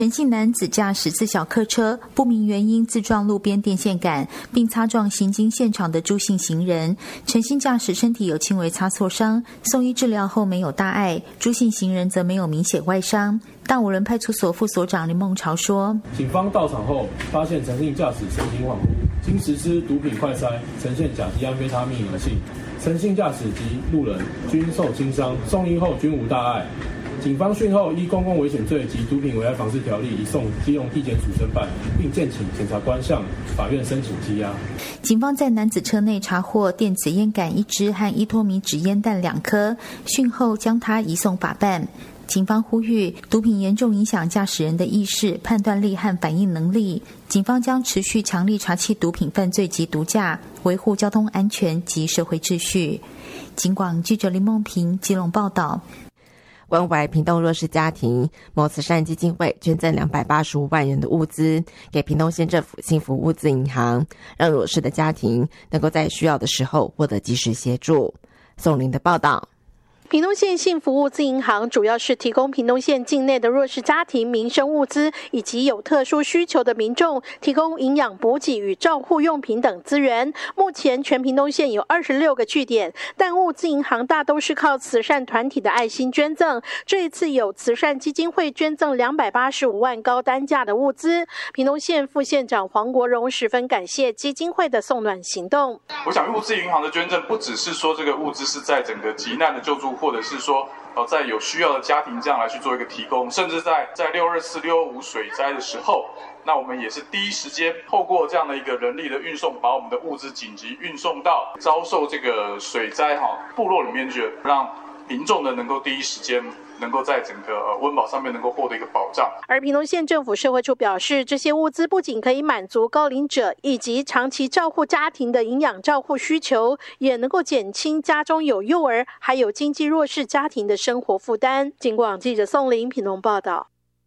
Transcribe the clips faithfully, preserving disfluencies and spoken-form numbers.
陈姓男子驾驶自小客车，不明原因自撞路边电线杆，并擦撞行经现场的朱姓行人。陈姓驾驶身体有轻微擦挫伤，送医治疗后没有大碍，朱姓行人则没有明显外伤。大武仑派出所副所长林梦潮说： 警方到场后发现陈姓驾驶神情恍惚，经实施毒品快筛呈现甲基安非他命阳性，陈姓驾驶及路人均受轻伤，送医后均无大碍。警方讯后依公共危险罪及毒品危害防治条例移送基隆地检署侦办，并建请检察官向法院申请羁押。 警方在男子车内查获电子烟杆一支和依托米纸烟弹两颗，讯后将他移送法办。警方呼吁，毒品严重影响驾驶人的意识、判断力和反应能力。警方将持续强力查缉毒品犯罪及毒驾，维护交通安全及社会秩序。警广记者林梦平基隆报道。 关怀屏东弱势家庭，某慈善基金会捐赠两百八十五万元的物资给屏东县政府幸福物资银行，让弱势的家庭能够在需要的时候获得及时协助。宋玲的报道。 屏东县幸福物资银行主要是提供屏东县境内的弱势家庭民生物资，以及有特殊需求的民众提供营养补给与照护用品等资源。目前全屏东县有二十六个据点，但物资银行大都是靠慈善团体的爱心捐赠。这一次有慈善基金会捐赠两百八十五万高单价的物资，屏东县副县长黄国荣十分感谢基金会的送暖行动。 我想物资银行的捐赠不只是说这个物资是在整个急难的救助，或者是说，呃，在有需要的家庭这样来去做一个提供，甚至在在六二四、六二五水灾的时候，那我们也是第一时间透过这样的一个人力的运送，把我们的物资紧急运送到遭受这个水灾哈部落里面去，让民众呢能够第一时间能够在整个呃温饱上面能够获得一个保障。 而屏东县政府社会处表示，这些物资不仅可以满足高龄者以及长期照护家庭的营养照护需求，也能够减轻家中有幼儿还有经济弱势家庭的生活负担。警广记者宋玲屏东报道。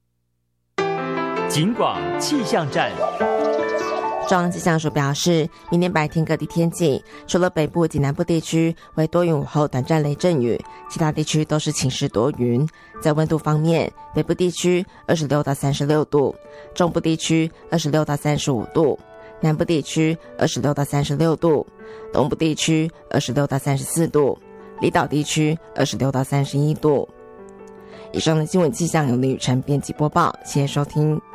警广气象站。 中央气象署表示，明天白天各地天气，除了北部及南部地区为多云午后短暂雷阵雨，其他地区都是晴时多云。在温度方面，北部地区二十六到三十六度，中部地区二十六到三十五度，南部地区二十六到三十六度，东部地区二十六到三十四度，离岛地区二十六到三十一度。以上的新闻气象由林雨辰编辑播报，谢谢收听。